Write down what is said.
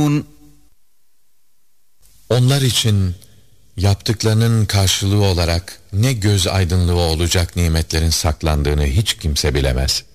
Onlar için yaptıklarının karşılığı olarak ne göz aydınlığı olacak nimetlerin saklandığını hiç kimse bilemez.